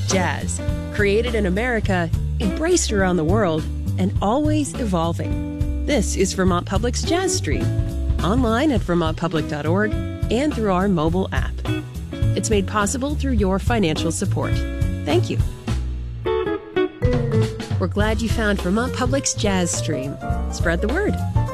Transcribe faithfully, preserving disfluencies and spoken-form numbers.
Jazz, created in America, embraced around the world, and always evolving. This is Vermont Public's Jazz Stream, online at vermont public dot org and through our mobile app. It's made possible through your financial support. Thank you. We're glad you found Vermont Public's Jazz Stream. Spread the word.